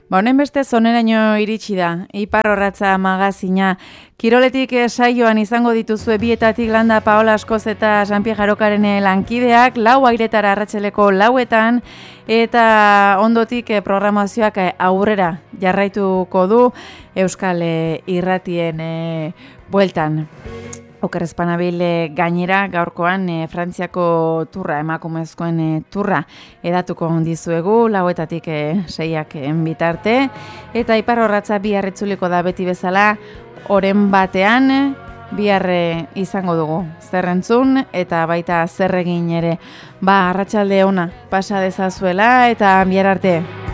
Honen beste zoneraino iritsi da, Ipar Orratza magazina. Kiroletik saioan izango dituzue bietatik Landa Paola Askoz eta Sanpie Jarokaren lankideak, 4 airetara arratsaleko 4etan, eta ondotik programazioak aurrera jarraituko du Euskal Irratien bueltan. Oker espanabil gainera gaurkoan Frantziako turra, emakumezkoen turra edatuko dizuegu, 4etatik 6ak bitarte, eta Ipar Orratza bihar itzuliko da beti bezala, oren batean bihar izango dugu zer entzun eta baita zer egin ere. Arratsalde ona pasa dezazuela eta bihar arte.